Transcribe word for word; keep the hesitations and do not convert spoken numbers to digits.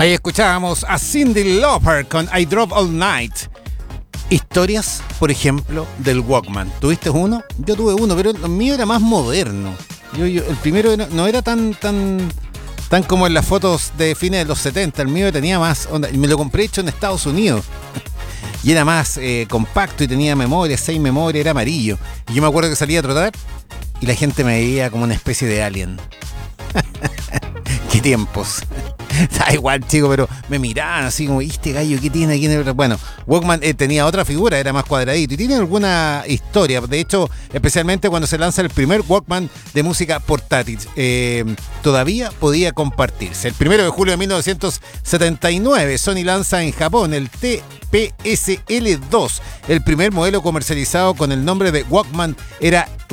Ahí escuchábamos a Cyndi Lauper con I Drove All Night. Historias, por ejemplo, del Walkman. ¿Tuviste uno? Yo tuve uno, pero el mío era más moderno. Yo, yo, el primero era, no era tan, tan, tan como en las fotos de fines de los setenta. El mío tenía más onda. Y me lo compré hecho en Estados Unidos. Y era más eh, compacto y tenía memoria, seis memorias, era amarillo. Y yo me acuerdo que salía a trotar y la gente me veía como una especie de alien. ¡Qué tiempos! Da igual, chico, pero me miraban así como, ¿este gallo qué tiene? ¿Quién es? Bueno, Walkman eh, tenía otra figura, era más cuadradito y tiene alguna historia. De hecho, especialmente cuando se lanza el primer Walkman de música portátil, eh, todavía podía compartirse. El primero de julio de mil novecientos setenta y nueve, Sony lanza en Japón el T P S L dos. El primer modelo comercializado con el nombre de Walkman era